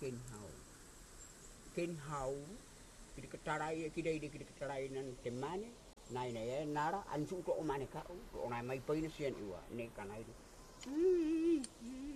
ken hau kiri katarai kiri di kiri katarai nan temane nai nai nara ansu to mane ka to nai mai paina sian iwa ne kanai